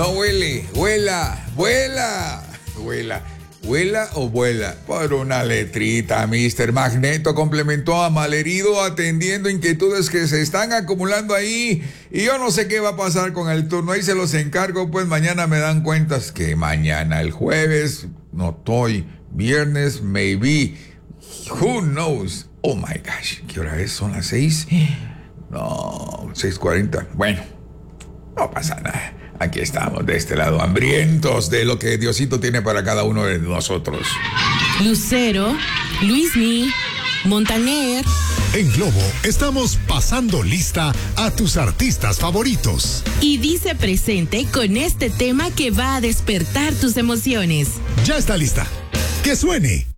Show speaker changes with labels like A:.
A: No huele, vuela o vuela. Por una letrita, Mr. Magneto complementó a Malherido atendiendo inquietudes que se están acumulando ahí. Y yo no sé qué va a pasar con el turno. Ahí se los encargo, pues mañana me dan cuentas que mañana, el jueves, no estoy. Viernes, maybe. Who knows? Oh my gosh. ¿Qué hora es? ¿Son las 6? No, 6:40. Bueno, no pasa nada. Aquí estamos, de este lado, hambrientos de lo que Diosito tiene para cada uno de nosotros.
B: Lucero, Luismi, Montaner.
C: En Globo estamos pasando lista a tus artistas favoritos.
B: Y dice presente con este tema que va a despertar tus emociones.
C: Ya está lista. ¡Que suene!